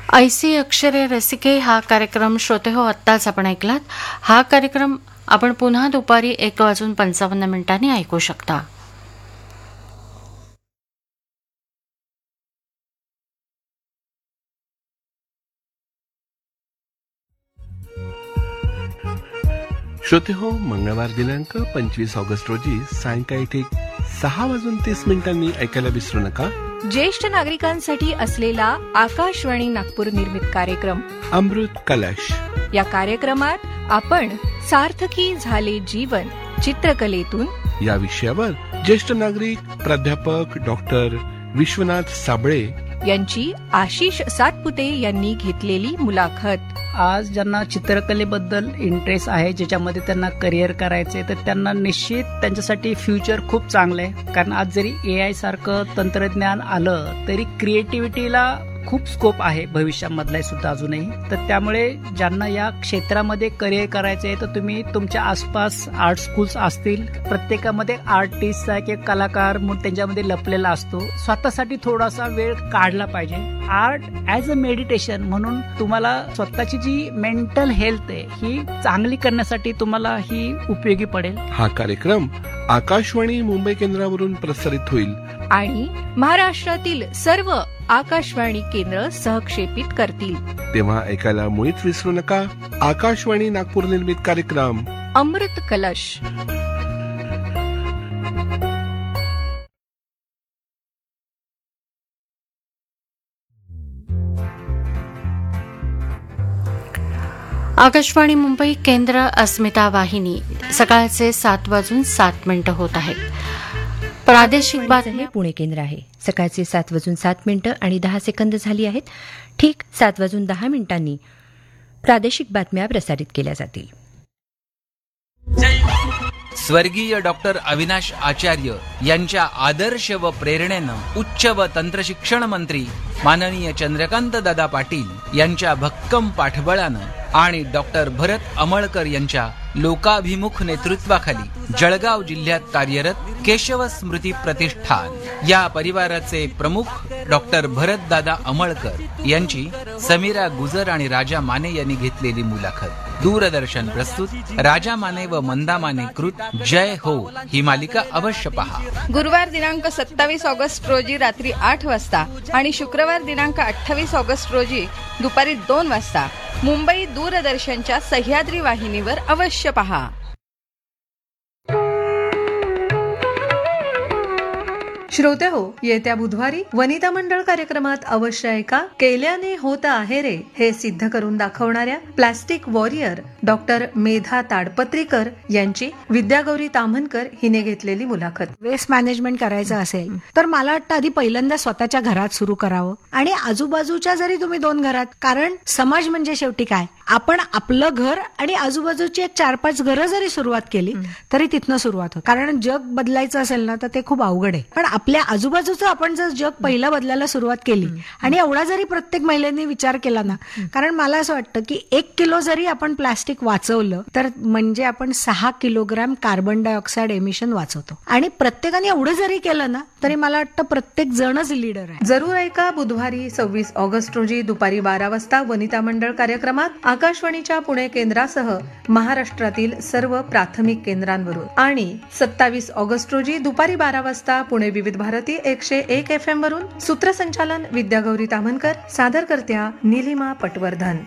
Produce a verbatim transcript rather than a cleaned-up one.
ऐसी अक्षरे रसिके हा कार्यक्रम श्रोते हो आत्ताच आपण ऐकलात. हा कार्यक्रम आपण पुन्हा दुपारी एक वाजून पंचावन्न मिनिटांनी ऐकू शकता. श्रोते हो, मंगळवार दिनांक पंचवीस ऑगस्ट रोजी सायंकाळी ठीक सहा वाजून तीस मिनिटांनी ऐकायला विसरू नका ज्येष्ठ नागरिकांसाठी असलेला आकाशवाणी नागपूर निर्मित कार्यक्रम अमृत कलश. या कार्यक्रमात आपण सार्थकी झाले जीवन चित्रकलेतून या विषयावर ज्येष्ठ नागरिक प्राध्यापक डॉक्टर विश्वनाथ साबळे यांची आशिष सातपुते यांनी घेतलेली मुलाखत. आज ज्यांना चित्रकलेबद्दल इंटरेस्ट आहे, ज्याच्यामध्ये त्यांना करिअर करायचंय, तर त्यांना निश्चित त्यांच्यासाठी फ्युचर खूप चांगलं आहे. कारण आज जरी ए आय सारखं तंत्रज्ञान आलं तरी क्रिएटिव्हिटीला खूप स्कोप आहे भविष्यामधला सुद्धा अजूनही. तर त्यामुळे ज्यांना या क्षेत्रामध्ये करिअर करायचंय तर तुम्ही तुमच्या आसपास आर्ट स्कूल्स असतील, प्रत्येकामध्ये आर्टिस्ट आहे किंवा कलाकार म्हणून त्यांच्यामध्ये लपलेला असतो. स्वतःसाठी थोडासा वेळ काढला पाहिजे. आर्ट ऍज अ मेडिटेशन म्हणून तुम्हाला स्वतःची जी मेंटल हेल्थ आहे ही चांगली करण्यासाठी तुम्हाला ही उपयोगी पडेल. हा कार्यक्रम आकाशवाणी मुंबई केंद्रावरून प्रसारित होईल आणि महाराष्ट्रातील सर्व आकाशवाणी केंद्र सहक्षेपित करतील. तेव्हा ऐकायला मुळीच विसरू नका आकाशवाणी नागपूर निर्मित कार्यक्रम अमृत कलश. आकाशवाणी मुंबई केंद्र अस्मिता वाहिनी सकाळचे सात वाजून सात मिनिटं होत आहेत. प्रादेशिक बातमी पुणे केंद्र आहे. सकाळचे सात वाजून सात मिनिटं आणि दहा सेकंद झाली आहेत. ठीक सात वाजून दहा मिनिटांनी प्रादेशिक बातम्या प्रसारित केल्या जातील. स्वर्गीय डॉक्टर अविनाश आचार्य यांच्या आदर्श व प्रेरणेनं उच्च व तंत्रशिक्षण मंत्री माननीय चंद्रकांत दादा पाटील यांच्या भक्कम पाठबळानं आणि डॉक्टर भरत अमळकर यांच्या लोकाभिमुख नेतृत्वाखाली जळगाव जिल्ह्यात कार्यरत केशव स्मृती प्रतिष्ठान या परिवाराचे प्रमुख डॉक्टर भरत दादा अमळकर यांची समीरा गुजर आणि राजा माने यांनी घेतलेली मुलाखत. दूरदर्शन प्रस्तुत राजा माने व मंदा माने कृत जय हो ही मालिका अवश्य पहा. गुरुवार दिनांक सत्तावीस ऑगस्ट रोजी रात्री आठ वाजता आणि शुक्रवार दिनांक अठ्ठावीस ऑगस्ट रोजी दुपारी दोन वाजता मुंबई दूरदर्शनच्या सह्याद्री वाहिनीवर अवश्य पहा. श्रोते हो, येत्या बुधवारी वनिता मंडळ कार्यक्रमात अवश्य ऐका केल्याने होत आहे रे हे सिद्ध करून दाखवणाऱ्या प्लास्टिक वॉरियर डॉक्टर मेधा ताडपत्रीकर यांची विद्यागौरी ताम्हनकर हिने घेतलेली मुलाखत. वेस्ट मॅनेजमेंट करायचं असेल तर मला वाटतं आधी पहिल्यांदा स्वतःच्या घरात सुरू करावं आणि आजूबाजूच्या जरी तुम्ही दोन घरात, कारण समाज म्हणजे शेवटी काय, आपण आपलं घर आणि आजूबाजूची एक चार पाच घरं जरी सुरुवात केली तरी तिथनं सुरुवात होत. कारण जग बदलायचं असेल ना तर ते खूप अवघड आहे. पण आपल्या आजूबाजूचं आपण जर जग पहिलं बदलायला सुरुवात केली आणि एवढा जरी प्रत्येक महिलेने विचार केला ना, कारण मला असं वाटतं की एक किलो जरी आपण प्लास्टिक वाचवलं तर म्हणजे आपण सहा किलोग्राम कार्बन डायऑक्साईड एमिशन वाचवतो. आणि प्रत्येकाने एवढं जरी केलं ना तरी मला वाटतं प्रत्येक जणच लीडर आहे. जरूर ऐका बुधवारी सव्वीस ऑगस्ट रोजी दुपारी बारा वाजता वनिता मंडळ कार्यक्रमात आकाशवाणीच्या पुणे केंद्रासह महाराष्ट्रातील सर्व प्राथमिक केंद्रांवरून आणि सत्तावीस ऑगस्ट रोजी दुपारी बारा वाजता पुणे विविध भारती एकशे एक एफ एम वरून सूत्रसंचालन विद्यागौरी ताम्हनकर, सादरकर्त्या निलिमा पटवर्धन.